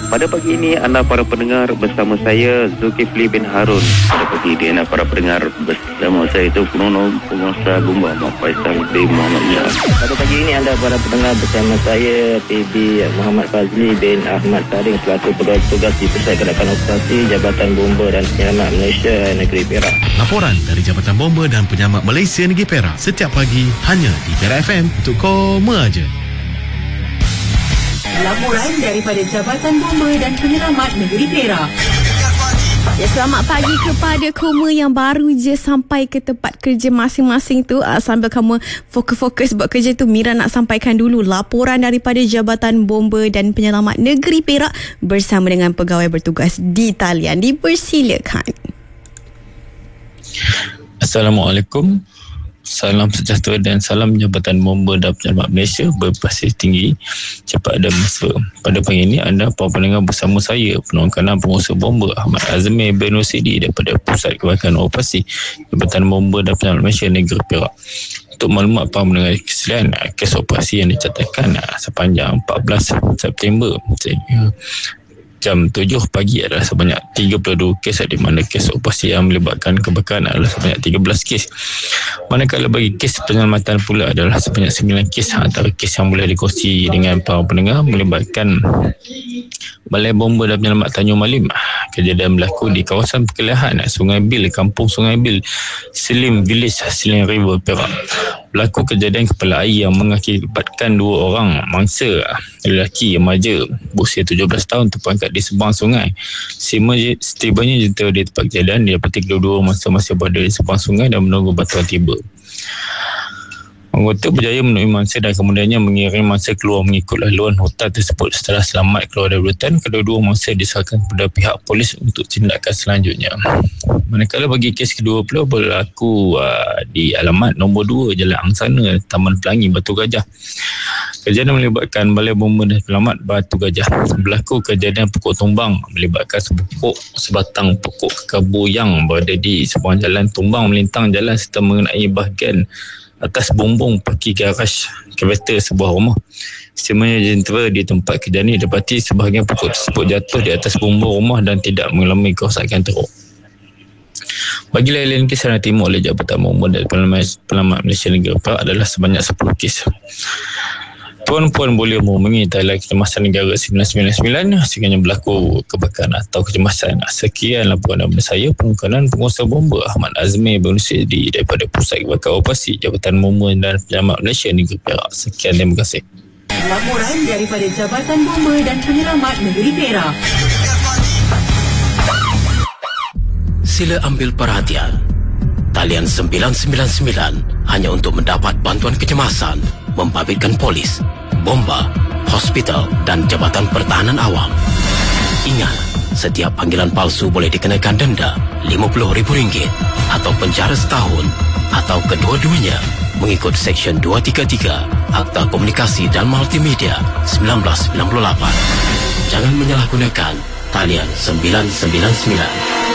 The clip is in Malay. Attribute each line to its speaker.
Speaker 1: Pada pagi ini anda para pendengar bersama saya Zulkifli bin Harun. Pada pagi ini anda para pendengar bersama saya itu pengusaha bomba Faisal bin Muhammad Syah.
Speaker 2: Pada pagi ini anda para pendengar bersama saya PB Muhammad Fazli bin Ahmad Taring selaku pegawai tugas di Pusat Gerakan Operasi Jabatan Bomba dan Penyelamat Malaysia Negeri Perak.
Speaker 3: Laporan dari Jabatan Bomba dan Penyelamat Malaysia Negeri Perak setiap pagi hanya di Perak FM untuk koma aja.
Speaker 4: Laporan daripada Jabatan Bomba dan Penyelamat Negeri Perak.
Speaker 5: Ya, selamat pagi kepada kamu yang baru je sampai ke tempat kerja masing-masing tu. Sambil kamu fokus-fokus buat kerja tu, Mira nak sampaikan dulu laporan daripada Jabatan Bomba dan Penyelamat Negeri Perak bersama dengan pegawai bertugas di talian. Dipersilakan.
Speaker 6: Assalamualaikum. Salam sejahtera dan salam Jabatan Bomba dan Penyelamat Malaysia berprestasi tinggi. Cepat ada masa. Pada pagi ini anda para pendengar bersama saya, penolong kanan pengusaha bomba Ahmad Azmi bin Rosidi daripada Pusat Gerakan Operasi Jabatan Bomba dan Penyelamat Malaysia Negeri Perak. Untuk maklumat para pendengar sekalian, kes operasi yang dicatatkan sepanjang 14 September jam 7 pagi adalah sebanyak 32 kes, di mana kes operasi yang melibatkan kebakaran adalah sebanyak 13 kes. Manakala bagi kes penyelamatan pula adalah sebanyak 9 kes. Antara kes yang boleh dikongsi dengan para pendengar melibatkan Balai Bomba dan Penyelamat Tanjung Malim. Kejadian berlaku di kawasan perkelahan Sungai Bil, Kampung Sungai Bil, Slim Village, Slim River, Perak. Berlaku kejadian kepala air yang mengakibatkan 2 orang mangsa lelaki remaja berusia 17 tahun terperangkap di seberang sungai. Setibanya jentera di tempat kejadian, didapati kedua-dua mangsa masih berada di seberang sungai dan menunggu bantuan tiba. Anggota berjaya menemui mangsa dan kemudiannya mengirim mangsa keluar mengikut laluan hutan tersebut. Setelah selamat keluar dari hutan, kedua-dua mangsa diserahkan kepada pihak polis untuk tindakan selanjutnya. Manakala bagi kes kedua pula berlaku di alamat nombor 2 Jalan Angsana, Taman Pelangi, Batu Gajah. Kejadian melibatkan Balai Bomba dan Penyelamat Batu Gajah. Berlaku kejadian pokok tumbang melibatkan sebatang pokok kekabu yang berada di seberang jalan tumbang melintang jalan serta mengenai bahagian atas bumbung parkir garaj kereta sebuah rumah. Semua jentera di tempat kejadian ini dapati sebahagian pokok tersebut jatuh di atas bumbung rumah dan tidak mengalami kerosakan teruk. Bagi lain-lain kes yang diterima oleh Jabatan Bomba dan Penyelamat Malaysia Negeri Perak adalah sebanyak 10 kes. Puan-puan boleh menghubungi talian kecemasan negara 999 sekiranya berlaku kebakaran atau kecemasan. Sekian laporan daripada saya, pengukaran pengusaha bomba Ahmad Azmi bin Rosidi daripada Pusat Gerakan Operasi Jabatan Bomba dan Penyelamat Malaysia Negeri Perak. Sekian, terima kasih.
Speaker 4: Laporan daripada Jabatan Bomba dan Penyelamat Negeri Perak.
Speaker 7: Sila ambil perhatian. Talian 999 hanya untuk mendapat bantuan kecemasan, membabitkan polis, bomba, hospital dan Jabatan Pertahanan Awam. Ingat, setiap panggilan palsu boleh dikenakan denda RM50,000 atau penjara setahun atau kedua-duanya mengikut Seksyen 233 Akta Komunikasi dan Multimedia 1998. Jangan menyalahgunakan talian 999.